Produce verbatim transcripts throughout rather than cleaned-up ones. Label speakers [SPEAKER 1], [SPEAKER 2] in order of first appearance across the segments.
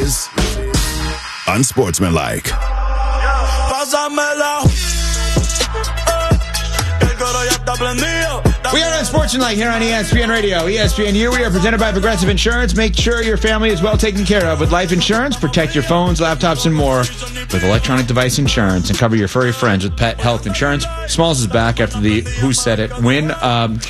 [SPEAKER 1] is unsportsmanlike.
[SPEAKER 2] We are Unsportsmanlike here on E S P N Radio. E S P N U, we are presented by Progressive Insurance. Make sure your family is well taken care of with life insurance. Protect your phones, laptops, and more with electronic device insurance. And cover your furry friends with pet health insurance. Smalls is back after the Who Said It win. Um,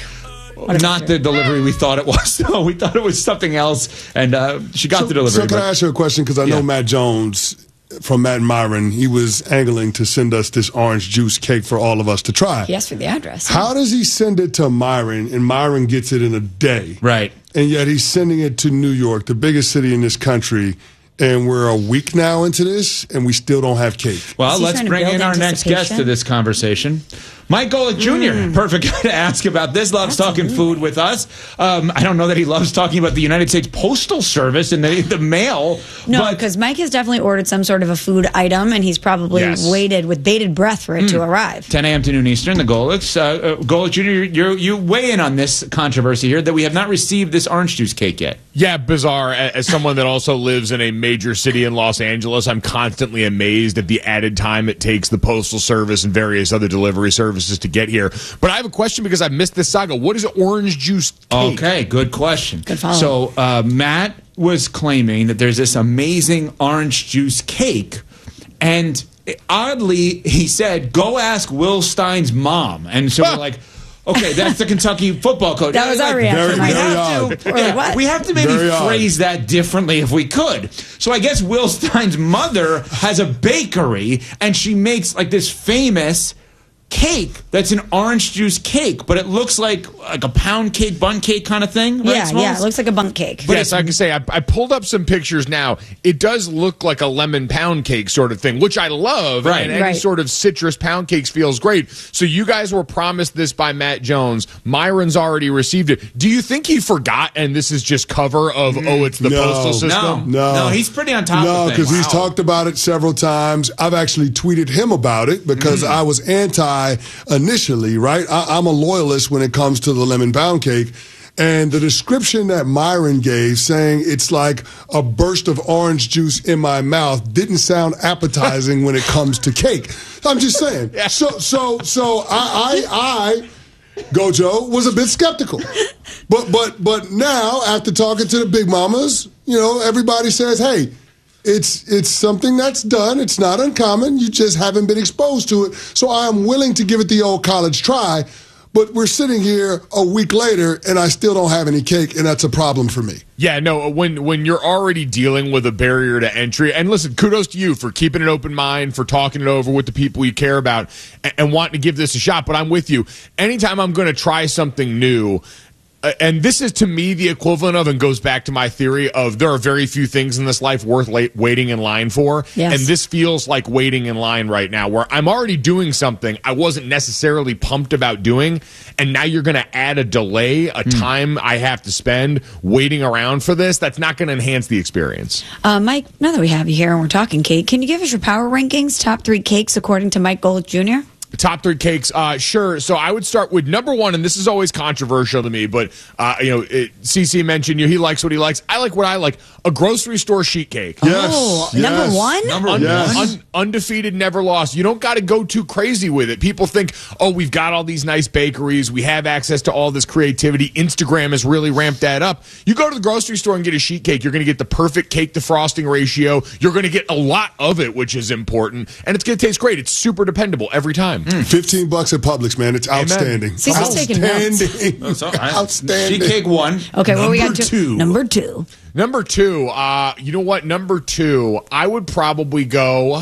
[SPEAKER 2] not the delivery we thought it was. No, we thought it was something else. And uh, she got
[SPEAKER 3] so,
[SPEAKER 2] the delivery.
[SPEAKER 3] So can
[SPEAKER 2] but,
[SPEAKER 3] I ask you a question? Because I know
[SPEAKER 2] yeah.
[SPEAKER 3] Matt Jones from Matt and Myron, he was angling to send us this orange juice cake for all of us to try.
[SPEAKER 4] He asked for the address.
[SPEAKER 3] How does he send it to Myron, and Myron gets it in a day?
[SPEAKER 2] Right.
[SPEAKER 3] And yet he's sending it to New York, the biggest city in this country, and we're a week now into this, and we still don't have cake.
[SPEAKER 2] Well, let's bring in our next guest to this conversation. Mike Golic Junior Mm. Perfect guy to ask about this. Loves That's talking food with us. Um, I don't know that he loves talking about the United States Postal Service and the, the mail.
[SPEAKER 4] No, because Mike has definitely ordered some sort of a food item, and he's probably
[SPEAKER 2] Yes.
[SPEAKER 4] waited with bated breath for it
[SPEAKER 2] Mm.
[SPEAKER 4] to arrive.
[SPEAKER 2] ten a.m. to noon Eastern, the Golics. Uh, uh, Golic Junior, you're, you weigh in on this controversy here that we have not received this orange juice cake yet.
[SPEAKER 5] Yeah, bizarre. As someone that also lives in a major city in Los Angeles, I'm constantly amazed at the added time it takes the Postal Service and various other delivery services to get here. But I have a question because I missed this saga. What is orange juice cake?
[SPEAKER 2] Okay, good question.
[SPEAKER 4] Good follow.
[SPEAKER 2] So uh, Matt was claiming that there's this amazing orange juice cake, and oddly, he said, go ask Will Stein's mom. And so we're like, okay, that's the Kentucky football coach.
[SPEAKER 4] That was our
[SPEAKER 2] like,
[SPEAKER 4] reaction.
[SPEAKER 3] Very,
[SPEAKER 2] we,
[SPEAKER 3] very
[SPEAKER 2] have
[SPEAKER 3] odd.
[SPEAKER 2] to,
[SPEAKER 4] Or
[SPEAKER 2] yeah,
[SPEAKER 4] what?
[SPEAKER 2] we have to maybe
[SPEAKER 3] Very odd.
[SPEAKER 2] phrase that differently if we could. So I guess Will Stein's mother has a bakery, and she makes like this famous cake that's an orange juice cake, but it looks like like a pound cake, bun cake kind of thing. Right,
[SPEAKER 4] Yeah,
[SPEAKER 2] Smalls?
[SPEAKER 4] yeah, it looks like a bunk cake.
[SPEAKER 5] But yes, I can say I, I pulled up some pictures now. It does look like a lemon pound cake sort of thing, which I love.
[SPEAKER 2] Right.
[SPEAKER 5] And any
[SPEAKER 4] Right.
[SPEAKER 5] sort of citrus pound cakes feels great. So you guys were promised this by Matt Jones. Myron's already received it. Do you think he forgot and this is just cover of, oh, it's the
[SPEAKER 3] No.
[SPEAKER 5] postal system?
[SPEAKER 2] No,
[SPEAKER 3] No.
[SPEAKER 2] no, he's pretty on top
[SPEAKER 3] No,
[SPEAKER 2] of things.
[SPEAKER 3] because he's
[SPEAKER 2] Wow.
[SPEAKER 3] talked about it several times. I've actually tweeted him about it because
[SPEAKER 2] Mm.
[SPEAKER 3] I was anti initially, right? I, I'm a loyalist when it comes to the lemon pound cake. And the description that Myron gave, saying it's like a burst of orange juice in my mouth, didn't sound appetizing when it comes to cake. I'm just saying. So, so, so I, I, I Gojo was a bit skeptical, but but but now after talking to the big mamas, you know, everybody says, hey, it's it's something that's done. It's not uncommon. You just haven't been exposed to it. So I am willing to give it the old college try. But we're sitting here a week later, and I still don't have any cake, and that's a problem for me.
[SPEAKER 5] Yeah, no, when when you're already dealing with a barrier to entry, and listen, kudos to you for keeping an open mind, for talking it over with the people you care about, and, and wanting to give this a shot. But I'm with you. Anytime I'm going to try something new, uh, and this is to me the equivalent of, and goes back to my theory of there are very few things in this life worth late, waiting in line for.
[SPEAKER 4] Yes.
[SPEAKER 5] And this feels like waiting in line right now, where I'm already doing something I wasn't necessarily pumped about doing, and now you're going to add a delay, a
[SPEAKER 2] Mm.
[SPEAKER 5] time I have to spend waiting around for this. That's not going to enhance the experience.
[SPEAKER 4] Uh, Mike, now that we have you here and we're talking cake, can you give us your power rankings? Top three cakes according to Mike Golic Junior?
[SPEAKER 5] Top three cakes, uh, sure. So I would start with number one, and this is always controversial to me, but uh, you know, it, C C mentioned you. Know, he likes what he likes. I like what I like: a grocery store sheet cake.
[SPEAKER 3] Yes.
[SPEAKER 4] Oh,
[SPEAKER 3] yes.
[SPEAKER 4] number one?
[SPEAKER 2] Number
[SPEAKER 5] Un-
[SPEAKER 3] Yes.
[SPEAKER 5] un- undefeated, never lost. You don't got to go too crazy with it. People think, oh, we've got all these nice bakeries. We have access to all this creativity. Instagram has really ramped that up. You go to the grocery store and get a sheet cake. You're going to get the perfect cake to frosting ratio. You're going to get a lot of it, which is important. And it's going to taste great. It's super dependable every time.
[SPEAKER 3] Fifteen bucks at Publix, man. It's outstanding.
[SPEAKER 4] Cece's taking notes.
[SPEAKER 3] Outstanding.
[SPEAKER 2] So, I-
[SPEAKER 3] Outstanding.
[SPEAKER 2] Sheet cake one.
[SPEAKER 4] Okay, well, we got
[SPEAKER 2] Number
[SPEAKER 4] two.
[SPEAKER 2] two.
[SPEAKER 4] Number two.
[SPEAKER 5] Number two, uh, you know what? Number two, I would probably go.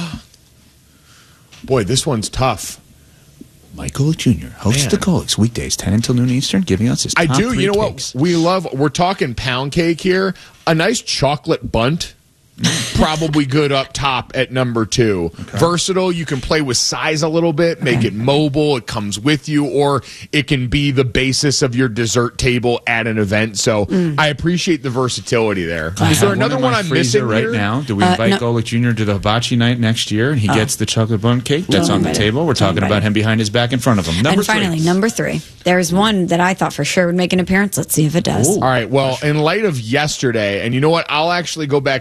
[SPEAKER 5] Boy, this one's tough.
[SPEAKER 2] Michael Junior hosts
[SPEAKER 5] Man.
[SPEAKER 2] the Golics weekdays, ten until noon Eastern, giving us his
[SPEAKER 5] I
[SPEAKER 2] top
[SPEAKER 5] do.
[SPEAKER 2] three
[SPEAKER 5] You know
[SPEAKER 2] cakes.
[SPEAKER 5] what? We love. We're talking pound cake here. A nice chocolate bunt. Probably good up top at number two. Okay. Versatile. You can play with size a little bit, make it mobile. It comes with you, or it can be the basis of your dessert table at an event. So mm. I appreciate the versatility there.
[SPEAKER 2] I
[SPEAKER 5] Is there
[SPEAKER 2] have
[SPEAKER 5] another
[SPEAKER 2] one,
[SPEAKER 5] one,
[SPEAKER 2] in my
[SPEAKER 5] I'm
[SPEAKER 2] freezer
[SPEAKER 5] missing
[SPEAKER 2] right
[SPEAKER 5] here?
[SPEAKER 2] now? Do we
[SPEAKER 4] Uh,
[SPEAKER 2] invite
[SPEAKER 4] no.
[SPEAKER 2] Golic Junior to the hibachi night next year, and he
[SPEAKER 4] Oh.
[SPEAKER 2] gets the chocolate bun cake that's
[SPEAKER 4] Don't
[SPEAKER 2] on the
[SPEAKER 4] invite
[SPEAKER 2] table?
[SPEAKER 4] him.
[SPEAKER 2] We're talking
[SPEAKER 4] Don't
[SPEAKER 2] about
[SPEAKER 4] invite
[SPEAKER 2] him behind his back in front of him. Number
[SPEAKER 4] and finally,
[SPEAKER 2] three.
[SPEAKER 4] number three. There's one that I thought for sure would make an appearance. Let's see if it does.
[SPEAKER 5] All right. Well, in light of yesterday, and you know what? I'll actually go back and retro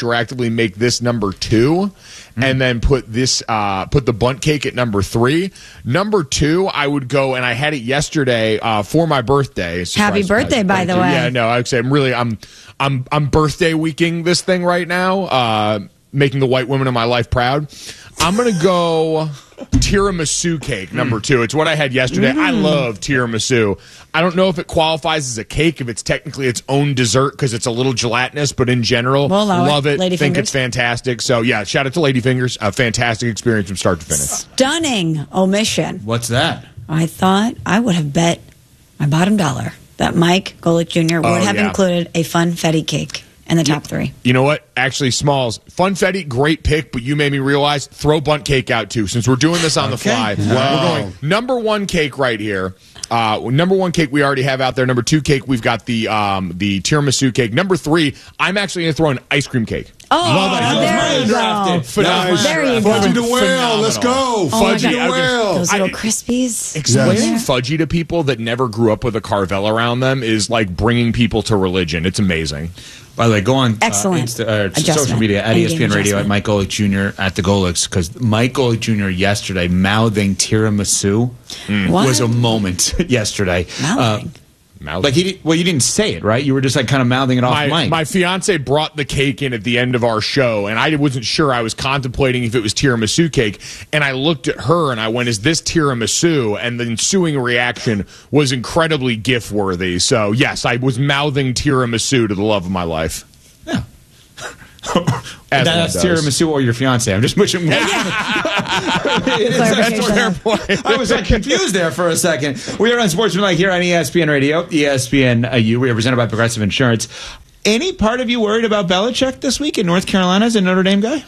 [SPEAKER 5] retroactively make this number two, mm. and then put this uh, put the bunt cake at number three. Number two, I would go, and I had it yesterday uh, for my birthday. Surprise,
[SPEAKER 4] Happy
[SPEAKER 5] surprise,
[SPEAKER 4] birthday, by the way.
[SPEAKER 5] Yeah, no, I would say I'm really I'm I'm I'm birthday weeking this thing right now, uh, making the white women in my life proud. I'm gonna go tiramisu cake number two. It's what I had yesterday. Mm. I love tiramisu. I don't know if it qualifies as a cake, if it's technically its own dessert because it's a little gelatinous, but in general,
[SPEAKER 4] we'll
[SPEAKER 5] love it.
[SPEAKER 4] it.
[SPEAKER 5] Think it's fantastic. So yeah, shout out to Ladyfingers. A fantastic experience from start to finish.
[SPEAKER 4] Stunning omission.
[SPEAKER 2] What's that?
[SPEAKER 4] I thought I would have bet my bottom dollar that Mike Golic Junior would
[SPEAKER 5] oh,
[SPEAKER 4] have
[SPEAKER 5] yeah.
[SPEAKER 4] included a funfetti cake in the top three.
[SPEAKER 5] You know what? Actually, Smalls, funfetti, great pick, but you made me realize throw bunt cake out too. Since we're doing this on
[SPEAKER 2] okay.
[SPEAKER 5] the fly,
[SPEAKER 3] wow.
[SPEAKER 5] we're going number one cake right here. Uh, number one cake we already have out there. Number two cake, we've got the um, the tiramisu cake. Number three, I'm actually going to throw an ice cream cake.
[SPEAKER 4] Oh,
[SPEAKER 2] Love it.
[SPEAKER 4] there you go.
[SPEAKER 2] Drafted.
[SPEAKER 3] Nice.
[SPEAKER 4] There you go.
[SPEAKER 3] Fudgy the whale. Let's go.
[SPEAKER 4] Oh
[SPEAKER 3] Fudgy
[SPEAKER 4] my
[SPEAKER 3] the
[SPEAKER 4] God.
[SPEAKER 3] whale.
[SPEAKER 4] Those little
[SPEAKER 5] I-
[SPEAKER 4] Crispies.
[SPEAKER 5] Explaining
[SPEAKER 3] Yes.
[SPEAKER 5] fudgy to people that never grew up with a Carvel around them is like bringing people to religion. It's amazing.
[SPEAKER 2] By the way, go on
[SPEAKER 4] Excellent
[SPEAKER 2] uh, Insta, uh,
[SPEAKER 4] adjustment.
[SPEAKER 2] social media at
[SPEAKER 4] And
[SPEAKER 2] E S P N
[SPEAKER 4] game
[SPEAKER 2] Radio at
[SPEAKER 4] adjustment.
[SPEAKER 2] Mike Golic Junior at the Golics, because Mike Golic Junior yesterday mouthing tiramisu
[SPEAKER 4] What?
[SPEAKER 2] was a moment yesterday.
[SPEAKER 4] Mouthing?
[SPEAKER 5] Mouth.
[SPEAKER 2] Like he, did, well, you didn't say it, right? You were just like kind of mouthing it off,
[SPEAKER 5] my,
[SPEAKER 2] Mike.
[SPEAKER 5] my fiance brought the cake in at the end of our show, and I wasn't sure. I was contemplating if it was tiramisu cake, and I looked at her and I went, "Is this tiramisu?" And the ensuing reaction was incredibly gif worthy. So yes, I was mouthing tiramisu to the love of my life.
[SPEAKER 2] Yeah.
[SPEAKER 5] As
[SPEAKER 2] That's
[SPEAKER 5] one does.
[SPEAKER 2] tiramisu or your fiance. I'm just pushing. Yeah.
[SPEAKER 5] That's a fair point.
[SPEAKER 2] I was like, confused there for a second. We are on Sportsmanlike here on E S P N Radio, E S P N U. We are presented by Progressive Insurance. Any part of you worried about Belichick this week in North Carolina as a Notre Dame guy?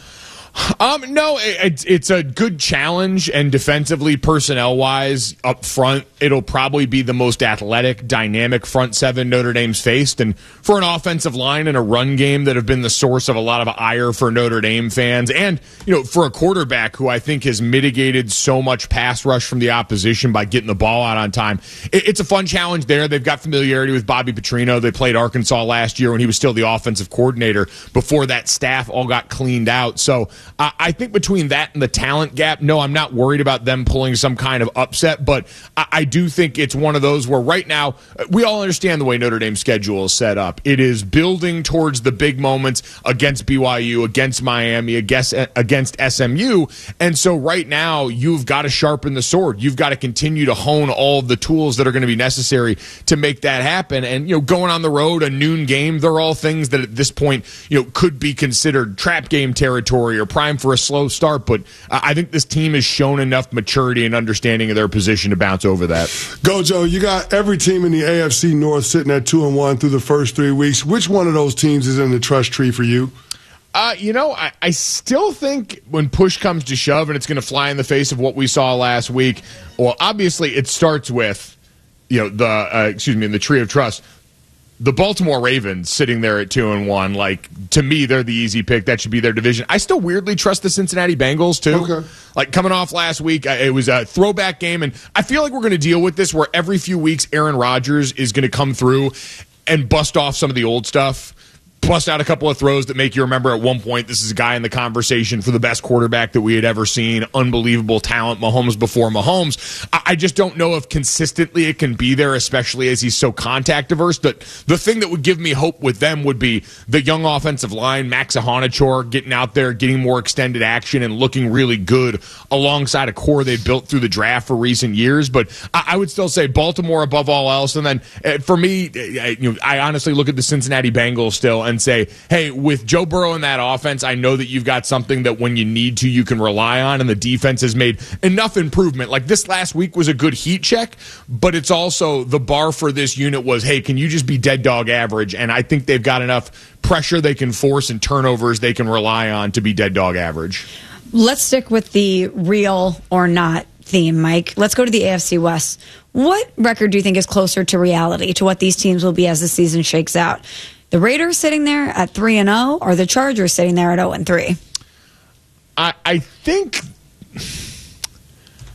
[SPEAKER 5] Um, no, it, it's a good challenge, and defensively, personnel-wise, up front, it'll probably be the most athletic, dynamic front seven Notre Dame's faced. And for an offensive line and a run game that have been the source of a lot of ire for Notre Dame fans, and you know, for a quarterback who I think has mitigated so much pass rush from the opposition by getting the ball out on time, it, it's a fun challenge there. They've got familiarity with Bobby Petrino. They played Arkansas last year when he was still the offensive coordinator before that staff all got cleaned out. So Uh, I think between that and the talent gap, no, I'm not worried about them pulling some kind of upset, but I, I do think it's one of those where right now, we all understand the way Notre Dame's schedule is set up. It is building towards the big moments against B Y U, against Miami, against, against S M U, and so right now, you've got to sharpen the sword. You've got to continue to hone all of the tools that are going to be necessary to make that happen, and you know, going on the road, a noon game, they're all things that at this point, you know, could be considered trap game territory or prime for a slow start, but I think this team has shown enough maturity and understanding of their position to bounce over that.
[SPEAKER 3] Gojo, you got every team in the A F C North sitting at two and one through the first three weeks. Which one of those teams is in the trust tree for you?
[SPEAKER 5] Uh, you know, I, I still think when push comes to shove and it's going to fly in the face of what we saw last week, well, obviously it starts with, you know, the, uh, excuse me, in the tree of trust, the Baltimore Ravens sitting there at two and one, like, to me, they're the easy pick. That should be their division. I still weirdly trust the Cincinnati Bengals too.
[SPEAKER 3] Okay.
[SPEAKER 5] Like coming off last week, uh, it was a throwback game, and I feel like we're going to deal with this where every few weeks Aaron Rodgers is going to come through and bust off some of the old stuff. Bust out a couple of throws that make you remember at one point this is a guy in the conversation for the best quarterback that we had ever seen. Unbelievable talent, Mahomes before Mahomes. I just don't know if consistently it can be there, especially as he's so contact averse. But the thing that would give me hope with them would be the young offensive line, Max Ahanichor, getting out there, getting more extended action, and looking really good alongside a core they've built through the draft for recent years. But I would still say Baltimore above all else. And then for me, you know, I honestly look at the Cincinnati Bengals still and say, hey, with Joe Burrow in that offense, I know that you've got something that when you need to, you can rely on, and the defense has made enough improvement. Like this last week was a good heat check, but it's also the bar for this unit was, hey, can you just be dead dog average? And I think they've got enough pressure they can force and turnovers they can rely on to be dead dog average.
[SPEAKER 4] Let's stick with the real or not theme, Mike. Let's go to the A F C West. What record do you think is closer to reality, to what these teams will be as the season shakes out? The Raiders sitting there at three and oh, or the Chargers sitting there at oh and three?
[SPEAKER 5] I, I think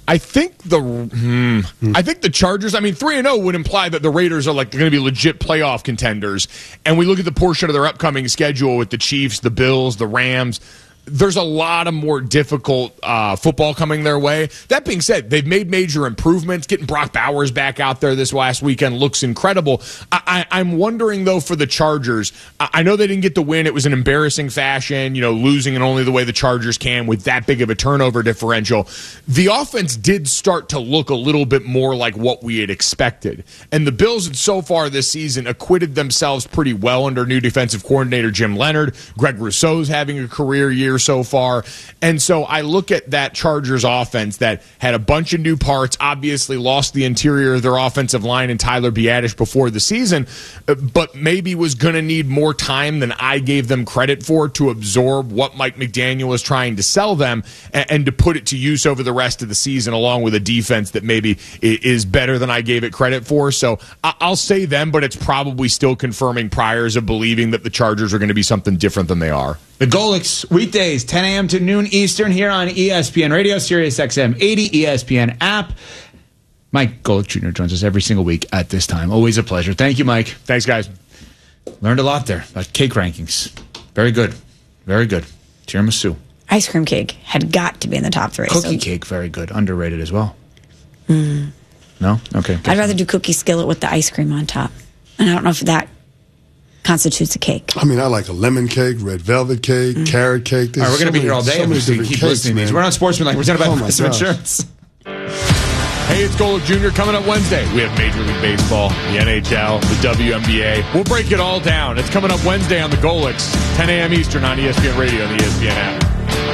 [SPEAKER 5] I think the hmm, I think the Chargers, I mean, three and oh would imply that the Raiders are like going to be legit playoff contenders. And we look at the portion of their upcoming schedule with the Chiefs, the Bills, the Rams. There's a lot of more difficult uh, football coming their way. That being said, they've made major improvements. Getting Brock Bowers back out there this last weekend looks incredible. I, I, I'm wondering, though, for the Chargers, I, I know they didn't get the win. It was an embarrassing fashion, you know, losing in only the way the Chargers can with that big of a turnover differential. The offense did start to look a little bit more like what we had expected. And the Bills had so far this season acquitted themselves pretty well under new defensive coordinator Jim Leonhard. Greg Rousseau's having a career year so far. And so I look at that Chargers offense that had a bunch of new parts, obviously lost the interior of their offensive line and Tyler Biadasz before the season, but maybe was going to need more time than I gave them credit for to absorb what Mike McDaniel was trying to sell them and, and to put it to use over the rest of the season, along with a defense that maybe is better than I gave it credit for. So I'll say them, but it's probably still confirming priors of believing that the Chargers are going to be something different than they are.
[SPEAKER 2] The Golics, weekdays, ten a.m. to noon Eastern here on E S P N Radio, Sirius X M eighty, E S P N app. Mike Golic Junior joins us every single week at this time. Always a pleasure. Thank you, Mike.
[SPEAKER 5] Thanks, guys.
[SPEAKER 2] Learned a lot there about cake rankings. Very good. Very good. Tiramisu.
[SPEAKER 4] Ice cream cake had got to be in the top three.
[SPEAKER 2] Cookie
[SPEAKER 4] so.
[SPEAKER 2] cake, very good. Underrated as well.
[SPEAKER 4] Mm.
[SPEAKER 2] No? Okay.
[SPEAKER 4] I'd rather do cookie skillet with the ice cream on top. And I don't know if that constitutes a cake.
[SPEAKER 3] I mean, I like a lemon cake, red velvet cake, mm. carrot cake.
[SPEAKER 2] All right, we're going to so be here all day. So
[SPEAKER 3] so
[SPEAKER 2] keep
[SPEAKER 3] cakes,
[SPEAKER 2] listening to these. We're on Sportsmanlike. We're presented by
[SPEAKER 3] oh
[SPEAKER 2] Progressive Insurance.
[SPEAKER 5] Hey, it's Golic Junior Coming up Wednesday. We have Major League Baseball, the N H L, the W N B A. We'll break it all down. It's coming up Wednesday on the Golics, ten a.m. Eastern on E S P N Radio and the E S P N app.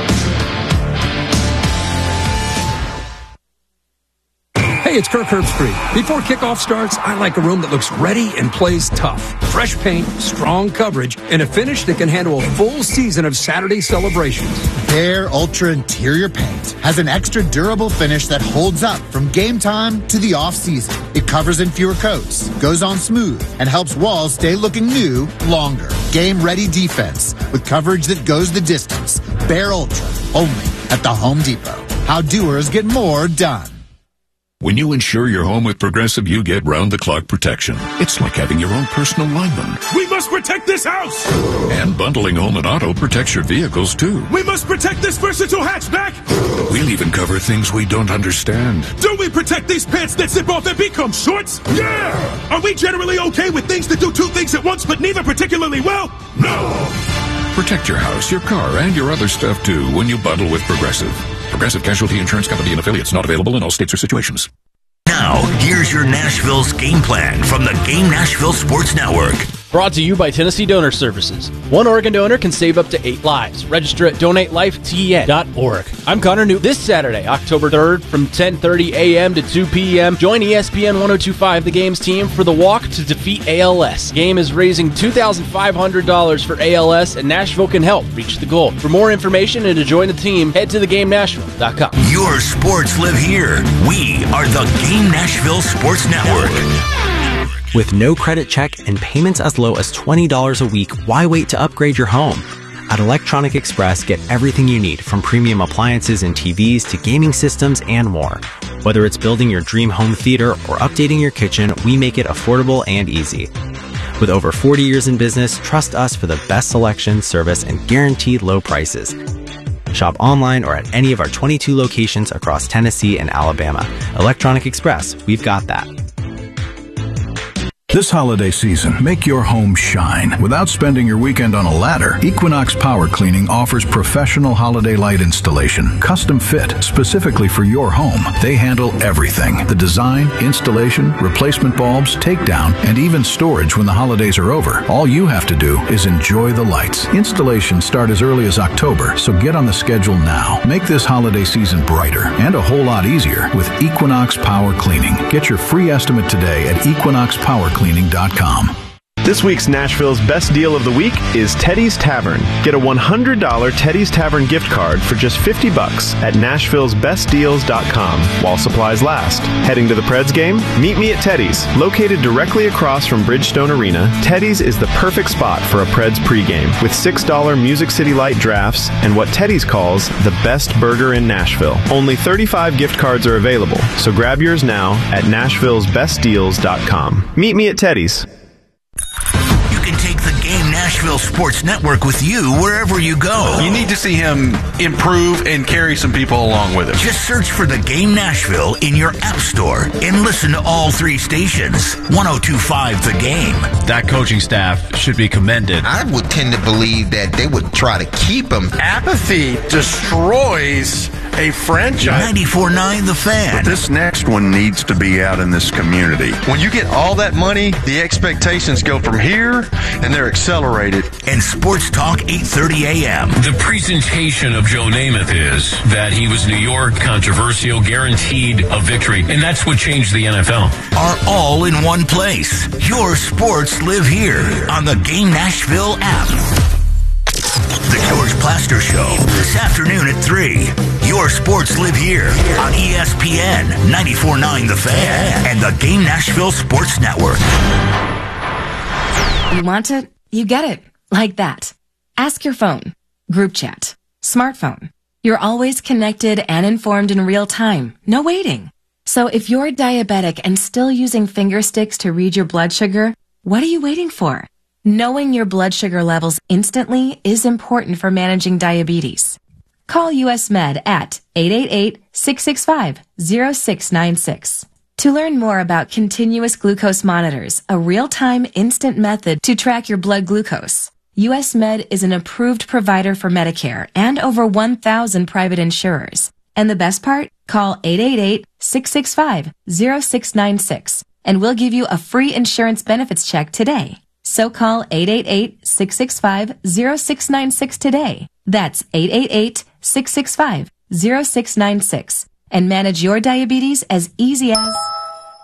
[SPEAKER 1] Hey, it's Kirk Herbstreit. Before kickoff starts, I like a room that looks ready and plays tough. Fresh paint, strong coverage, and a finish that can handle a full season of Saturday celebrations.
[SPEAKER 6] Behr Ultra Interior Paint has an extra durable finish that holds up from game time to the off-season. It covers in fewer coats, goes on smooth, and helps walls stay looking new longer. Game-ready defense with coverage that goes the distance. Behr Ultra, only at the Home Depot. How doers get more done.
[SPEAKER 7] When you insure your home with Progressive, you get round-the-clock protection. It's like having your own personal lineman.
[SPEAKER 8] We must protect this house!
[SPEAKER 7] And bundling home and auto protects your vehicles, too.
[SPEAKER 8] We must protect this versatile hatchback!
[SPEAKER 7] We'll even cover things we don't understand.
[SPEAKER 8] Do we protect these pants that zip off and become shorts? Yeah! Are we generally okay with things that do two things at once, but neither particularly well? No!
[SPEAKER 7] Protect your house, your car, and your other stuff, too, when you bundle with Progressive. Progressive Casualty Insurance Company and affiliates, not available in all states or situations.
[SPEAKER 9] Now, here's your Nashville's game plan from the Game Nashville Sports Network.
[SPEAKER 10] Brought to you by Tennessee Donor Services. One organ donor can save up to eight lives. Register at donate life T N dot org. I'm Connor Newt. This Saturday, October third, from ten thirty a.m. to two p.m., join E S P N ten twenty-five The Game's team for the Walk to Defeat A L S. Game is raising two thousand five hundred dollars for A L S, and Nashville can help reach the goal. For more information and to join the team, head to the game nashville dot com.
[SPEAKER 9] Your sports live here. We are the Game Nashville Sports Network.
[SPEAKER 11] With no credit check and payments as low as twenty dollars a week, why wait to upgrade your home? At Electronic Express, get everything you need, from premium appliances and T Vs to gaming systems and more. Whether it's building your dream home theater or updating your kitchen, we make it affordable and easy. With over forty years in business, trust us for the best selection, service, and guaranteed low prices. Shop online or at any of our twenty-two locations across Tennessee and Alabama. Electronic Express, we've got that.
[SPEAKER 12] This holiday season, make your home shine without spending your weekend on a ladder. Equinox Power Cleaning offers professional holiday light installation, custom fit specifically for your home. They handle everything: the design, installation, replacement bulbs, takedown, and even storage when the holidays are over. All you have to do is enjoy the lights. Installations start as early as October, so get on the schedule now. Make this holiday season brighter and a whole lot easier with Equinox Power Cleaning. Get your free estimate today at equinox power cleaning dot com.
[SPEAKER 13] This week's Nashville's best deal of the week is Teddy's Tavern. Get a one hundred dollars Teddy's Tavern gift card for just fifty bucks at nashvilles best deals dot com while supplies last. Heading to the Preds game? Meet me at Teddy's. Located directly across from Bridgestone Arena, Teddy's is the perfect spot for a Preds pregame with six dollars Music City Light drafts and what Teddy's calls the best burger in Nashville. Only thirty-five gift cards are available, so grab yours now at nashvilles best deals dot com. Meet me at Teddy's.
[SPEAKER 9] You can take the Game Nashville Sports Network with you wherever you go.
[SPEAKER 14] You need to see him improve and carry some people along with him.
[SPEAKER 9] Just search for the Game Nashville in your app store and listen to all three stations. one oh two point five The Game.
[SPEAKER 15] That coaching staff should be commended.
[SPEAKER 16] I would tend to believe that they would try to keep him.
[SPEAKER 17] Apathy destroys a franchise.
[SPEAKER 9] ninety-four point nine The Fan.
[SPEAKER 18] But this next one needs to be out in this community.
[SPEAKER 17] When you get all that money, the expectations go from here, and they're accelerated.
[SPEAKER 9] And Sports Talk eight thirty a.m.
[SPEAKER 19] The presentation of Joe Namath is that he was New York, controversial, guaranteed a victory, and that's what changed the N F L.
[SPEAKER 9] Are all in one place. Your sports live here on the Game Nashville app. The George Plaster Show, this afternoon at three. Your sports live here on E S P N ninety-four point nine The Fan and the Game Nashville Sports Network.
[SPEAKER 20] You want it? You get it. Like that. Ask your phone. Group chat. Smartphone. You're always connected and informed in real time. No waiting. So if you're diabetic and still using finger sticks to read your blood sugar, what are you waiting for? Knowing your blood sugar levels instantly is important for managing diabetes. Call U S Med at eight eight eight, six six five, zero six nine six. To learn more about continuous glucose monitors, a real-time instant method to track your blood glucose, U S Med is an approved provider for Medicare and over one thousand private insurers. And the best part? Call eight eight eight, six six five, zero six nine six and we'll give you a free insurance benefits check today. So call eight eight eight, six six five, zero six nine six today. That's eight eight eight, six six five, zero six nine six and manage your diabetes as easy as